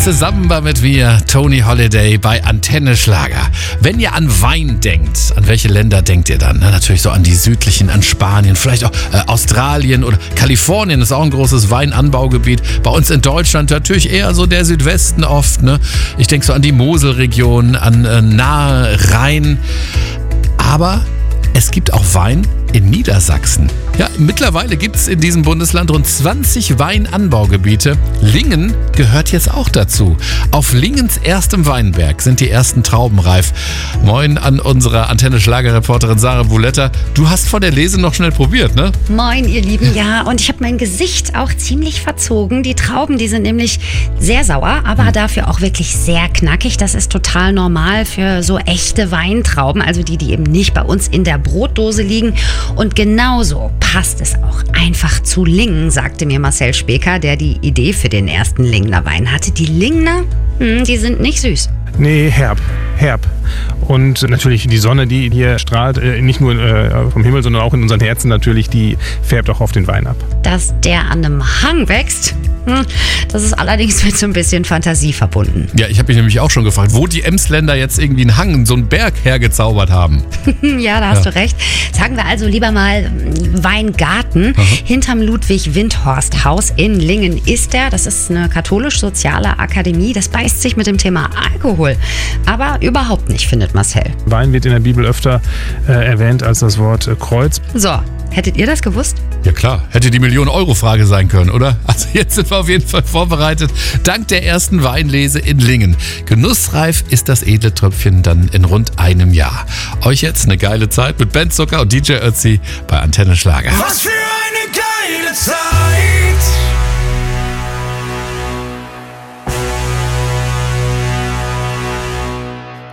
Nächste Samba mit mir, Tony Holiday bei Antenne Schlager. Wenn ihr an Wein denkt, an welche Länder denkt ihr dann? Na, natürlich so an die südlichen, an Spanien, vielleicht auch Australien oder Kalifornien ist auch ein großes Weinanbaugebiet. Bei uns in Deutschland natürlich eher so der Südwesten oft. Ne? Ich denke so an die Moselregion, an nahe Rhein. Aber es gibt auch Wein in Niedersachsen. Ja, mittlerweile gibt es in diesem Bundesland rund 20 Weinanbaugebiete. Lingen gehört jetzt auch dazu. Auf Lingens erstem Weinberg sind die ersten Trauben reif. Moin an unsere Antenne-Schlager-Reporterin Sarah Buletta. Du hast vor der Lese noch schnell probiert, ne? Moin, ihr Lieben, ja. Und ich habe mein Gesicht auch ziemlich verzogen. Die Trauben, die sind nämlich sehr sauer, aber dafür auch wirklich sehr knackig. Das ist total normal für so echte Weintrauben, also die eben nicht bei uns in der Brotdose liegen. Und genauso passt es auch einfach zu Lingen, sagte mir Marcel Speker, der die Idee für den ersten Lingener Wein hatte. Die Lingener, die sind nicht süß. Nee, herb. Und natürlich die Sonne, die hier strahlt, nicht nur vom Himmel, sondern auch in unseren Herzen natürlich, die färbt auch auf den Wein ab. Dass der an einem Hang wächst, das ist allerdings mit so ein bisschen Fantasie verbunden. Ja, ich habe mich nämlich auch schon gefragt, wo die Emsländer jetzt irgendwie einen Hang, so einen Berg hergezaubert haben. Ja, da hast du recht. Sagen wir also lieber mal Weingarten. Hinterm Ludwig-Windhorst-Haus in Lingen ist der. Das ist eine katholisch-soziale Akademie. Das beißt sich mit dem Thema Alkohol. Aber überhaupt nicht, findet Marcel. Wein wird in der Bibel öfter erwähnt als das Wort Kreuz. So, hättet ihr das gewusst? Ja klar, hätte die Million-Euro-Frage sein können, oder? Also jetzt sind wir auf jeden Fall vorbereitet. Dank der ersten Weinlese in Lingen. Genussreif ist das edle Tröpfchen dann in rund einem Jahr. Euch jetzt eine geile Zeit mit Ben Zucker und DJ Ötzi bei Antenne Schlager. Was für eine geile Zeit!